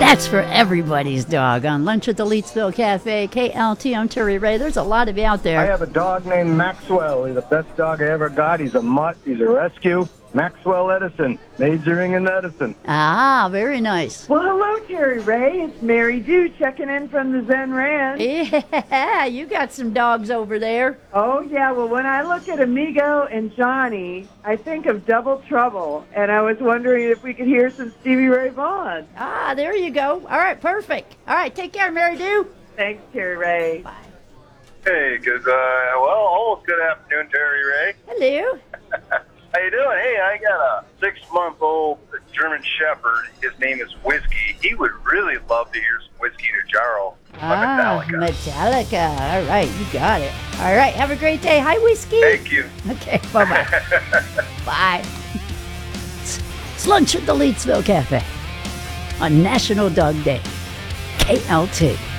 That's for everybody's dog on Lunch at the Leetsville Cafe, KLT. I'm Terry Ray. There's a lot of you out I there. have a dog named Maxwell. He's the best dog I ever got. He's a mutt. He's a rescue. Maxwell Edison, majoring in medicine. Ah, very nice. Well, hello, Terry Ray. It's Mary Dew checking in from the Zen Ranch. Yeah, you got some dogs over there. Oh, yeah. Well, when I look at Amigo and Johnny, I think of Double Trouble, and I was wondering if we could hear some Stevie Ray Vaughan. Ah, there you go. All right, perfect. All right, take care, Mary Dew. Thanks, Terry Ray. Bye. Hey, almost good afternoon, Terry Ray. Hello. How you doing? Hey, I got a 6-month-old German Shepherd. His name is Whiskey. He would really love to hear some Whiskey to Jarl by Metallica. Metallica. All right, you got it. All right, have a great day. Hi, Whiskey. Thank you. Okay, bye-bye. Bye. It's Lunch at the Leetsville Cafe on National Dog Day. KLT.